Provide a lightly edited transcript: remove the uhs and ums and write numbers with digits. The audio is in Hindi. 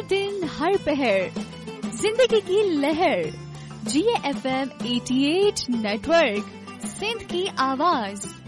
दिन हर पहर जिंदगी की लहर GFM 88 नेटवर्क, सिंध की आवाज।